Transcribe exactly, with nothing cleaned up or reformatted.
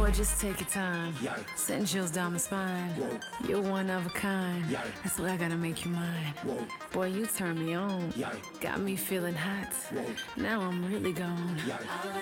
Boy, just take your time. Yikes. Sending chills down my spine. Whoa. You're one of a kind. Yikes. That's why I gotta make you mine. Whoa. Boy, you turn me on. Yikes. Got me feeling hot. Whoa. Now I'm really gone. Yikes.